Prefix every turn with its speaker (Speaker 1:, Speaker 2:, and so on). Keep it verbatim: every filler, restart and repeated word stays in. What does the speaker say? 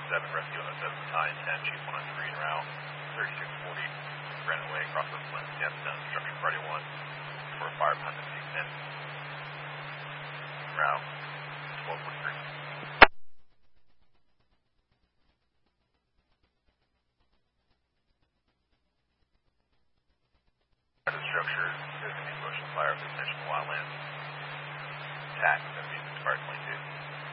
Speaker 1: seven, rescue one oh seven, Battalion ten, Chief one oh three, en route, thirty-six forty, Brandon Way, Crossroads, Flint, Campstown, Structure Friday one, for a fire behind the six ten, en route, twelve forty-three. The structure is an emotional fire of the potential wildland attack that means expired twenty-two.